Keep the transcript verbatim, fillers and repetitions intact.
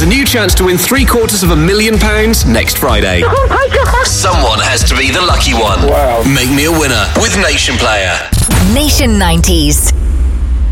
There's a new chance to win three quarters of a million pounds next Friday. Oh my God. Someone has to be the lucky one. Wow. Make me a winner with Nation Player. Nation nineties.